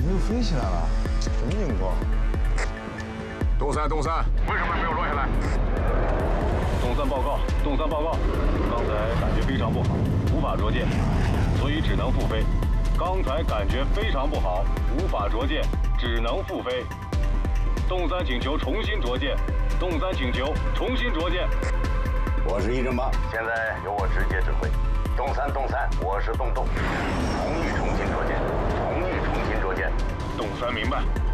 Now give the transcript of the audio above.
们又飞起来了，什么情况？ 洞三，为什么没有落下来？ 洞三报告，刚才感觉非常不好，无法着舰，所以只能复飞。刚才感觉非常不好，无法着舰，只能复飞。洞三请求重新着舰， 我是1正8，现在由我直接指挥。洞三，我是洞，同意重新着舰。 洞三明白。